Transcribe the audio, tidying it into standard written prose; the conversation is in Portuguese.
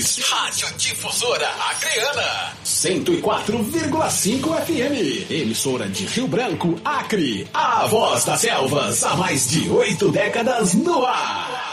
Rádio Difusora Acreana 104,5 FM, emissora de Rio Branco, Acre, a voz das selvas, há mais de 8 décadas no ar.